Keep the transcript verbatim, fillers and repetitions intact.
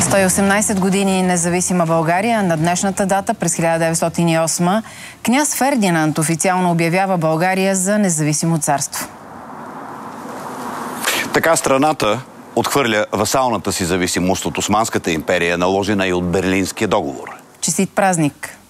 сто и осемнадесет години независима България. На днешната дата, през хиляда деветстотин и осма, княз Фердинанд официално обявява България за независимо царство. Така страната отхвърля васалната си зависимост от Османската империя, наложена и от Берлинския договор. Честит празник!